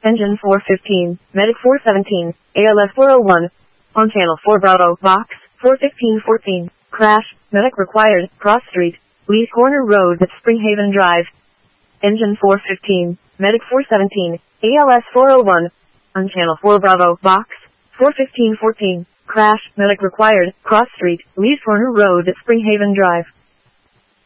Engine 415, Medic 417, ALS 401. On channel 4 Bravo, box 41514. Crash, Medic required, Cross Street, Lee's Corner Road at Springhaven Drive. Engine 415, Medic 417, ALS 401. On channel 4 Bravo, box 41514. Crash, Medic required, Cross Street, Lee's Corner Road at Springhaven Drive.